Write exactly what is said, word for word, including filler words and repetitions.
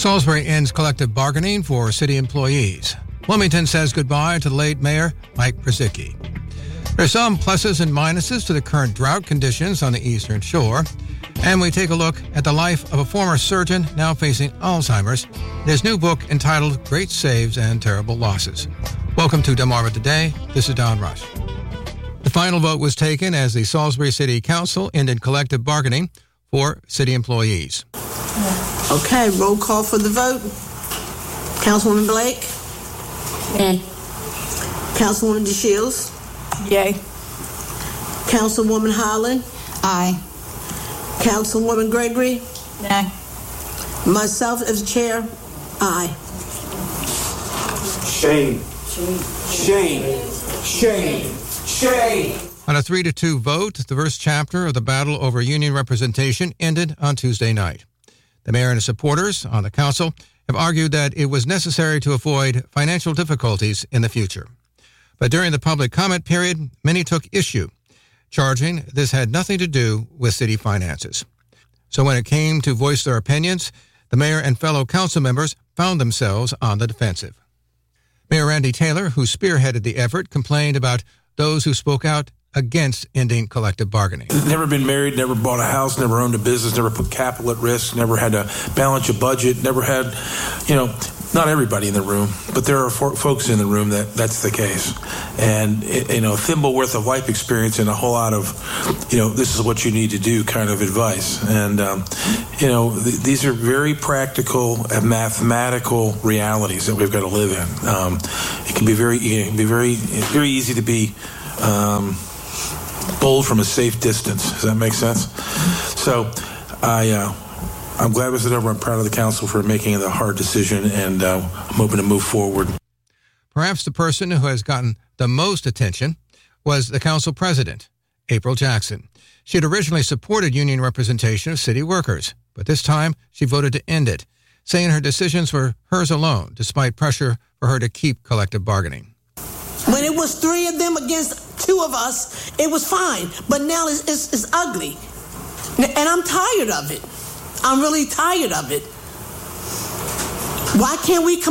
Salisbury ends collective bargaining for city employees. Wilmington says goodbye to the late Mayor Mike Brzezicki. There are some pluses and minuses to the current drought conditions on the Eastern Shore. And we take a look at the life of a former surgeon now facing Alzheimer's in his new book entitled Great Saves and Terrible Losses. Welcome to Delmarva Today. This is Don Rush. The final vote was taken as the Salisbury City Council ended collective bargaining for city employees. Okay, roll call for the vote. Councilwoman Blake? Yay. Councilwoman DeShields? Yay. Councilwoman Holland? Aye. Councilwoman Gregory? Nay. Myself as chair? Aye. Shame. Shame. Shame. Shame. On a three to two vote, the first chapter of the battle over union representation ended on Tuesday night. The mayor and his supporters on the council have argued that it was necessary to avoid financial difficulties in the future. But during the public comment period, many took issue, charging this had nothing to do with city finances. So when it came to voice their opinions, the mayor and fellow council members found themselves on the defensive. Mayor Randy Taylor, who spearheaded the effort, complained about those who spoke out against ending collective bargaining. Never been married, never bought a house, never owned a business, never put capital at risk, never had to balance a budget, never had, you know, not everybody in the room, but there are for, folks in the room that that's the case. And, you know, a thimble worth of life experience and a whole lot of, you know, this is what you need to do kind of advice. And, um, you know, th- these are very practical and mathematical realities that we've got to live in. Um, it can be very, it can be very, very easy to be, um, bold from a safe distance. Does that make sense? So I, uh, I'm glad this is over. I'm proud of the council for making the hard decision, and uh, I'm hoping to move forward. Perhaps the person who has gotten the most attention was the council president, April Jackson. She had originally supported union representation of city workers, but this time she voted to end it, saying her decisions were hers alone, despite pressure for her to keep collective bargaining. When it was three of them against two of us, it was fine. But now it's, it's, it's ugly. And I'm tired of it. I'm really tired of it. Why can't we come